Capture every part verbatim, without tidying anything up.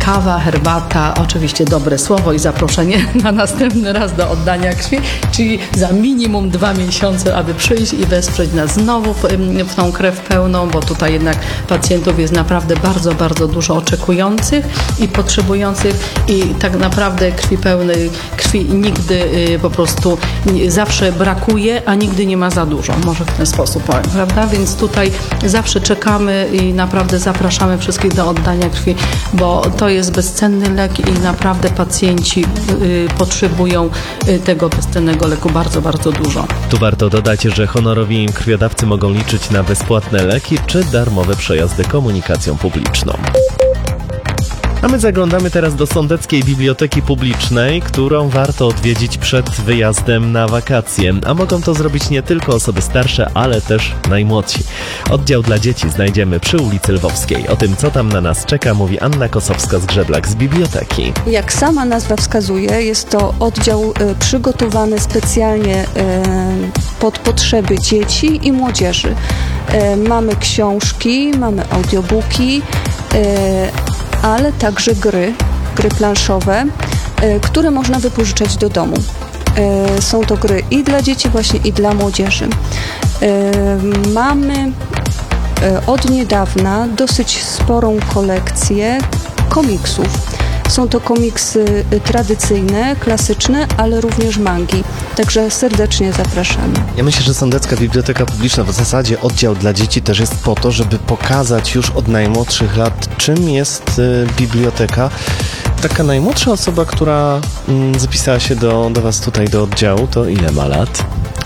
kawa, herbata, oczywiście dobre słowo i zaproszenie na następny raz do oddania krwi, czyli za minimum dwa miesiące, aby przyjść i wesprzeć nas znowu w, w tą krew pełną, bo tutaj jednak pacjentów jest naprawdę bardzo, bardzo dużo oczekujących i potrzebujących i tak naprawdę krwi pełnej, krwi nigdy y, po prostu y, zawsze brakuje, a nigdy nie ma za dużo, może w ten sposób powiem, prawda? Więc tutaj zawsze czekamy i naprawdę zapraszamy wszystkich do oddania krwi, bo to jest bezcenny lek i naprawdę pacjenci y, potrzebują y, tego bezcennego leku bardzo, bardzo dużo. Tu warto dodać, że honorowi krwiodawcy mogą liczyć na bezpłatne leki czy darmowe przejazdy komunikacją publiczną. A my zaglądamy teraz do Sądeckiej Biblioteki Publicznej, którą warto odwiedzić przed wyjazdem na wakacje. A mogą to zrobić nie tylko osoby starsze, ale też najmłodsi. Oddział dla dzieci znajdziemy przy ulicy Lwowskiej. O tym, co tam na nas czeka, mówi Anna Kosowska-Zgrzedlak z biblioteki. Jak sama nazwa wskazuje, jest to oddział y, przygotowany specjalnie y, pod potrzeby dzieci i młodzieży. Y, mamy książki, mamy audiobooki, y, ale także gry, gry planszowe, y, które można wypożyczać do domu. Y, są to gry i dla dzieci właśnie, i dla młodzieży. Y, mamy y, od niedawna dosyć sporą kolekcję komiksów. Są to komiksy tradycyjne, klasyczne, ale również mangi. Także serdecznie zapraszamy. Ja myślę, że Sądecka Biblioteka Publiczna, w zasadzie oddział dla dzieci też jest po to, żeby pokazać już od najmłodszych lat, czym jest y, biblioteka. Taka najmłodsza osoba, która mm, zapisała się do, do Was tutaj do oddziału, to ile ma lat?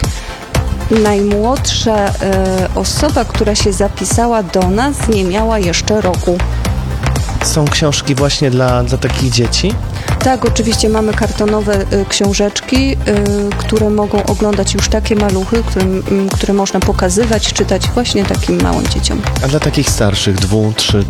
Najmłodsza y, osoba, która się zapisała do nas, nie miała jeszcze roku. Są książki właśnie dla, dla takich dzieci? Tak, oczywiście mamy kartonowe y, książeczki, y, które mogą oglądać już takie maluchy, które, y, które można pokazywać, czytać właśnie takim małym dzieciom. A dla takich starszych, dwu, trzy,